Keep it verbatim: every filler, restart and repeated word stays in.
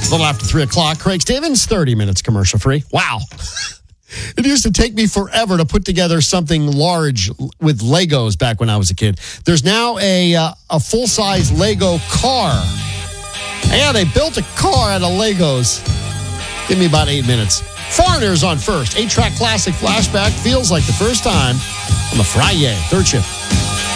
A little after three o'clock, Craig Stevens, thirty minutes commercial free. Wow. It used to take me forever to put together something large with Legos back when I was a kid. There's now a uh, a full-size Lego car. Yeah, they built a car out of Legos. Give me about eight minutes. Foreigners on first. Eight-track classic flashback feels like the first time on the Friday, third shift.